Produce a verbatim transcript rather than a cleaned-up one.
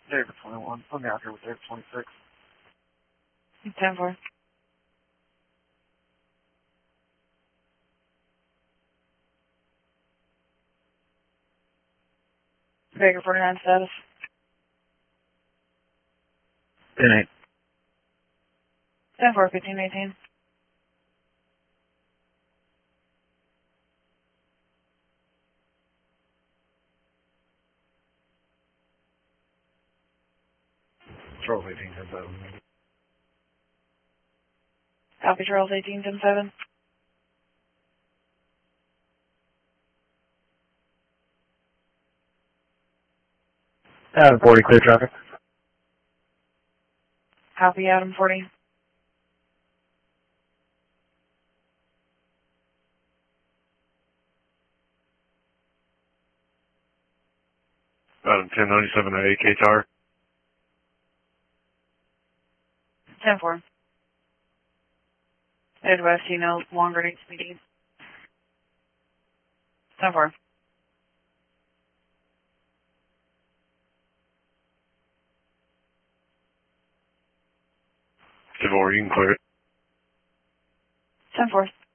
David twenty-one. Put me out here with David twenty-six. ten four. Baker forty-nine status. ten eight. ten four, fifteen eighteen. Charles eighteen ten seven. Copy Charles eighteen ten seven. Adam forty, clear traffic. Copy Adam forty. Adam ten ninety-seven at A K Tower. ten four. Midwest, you know, longer needs meeting. ten four. ten four, you can clear it. ten four.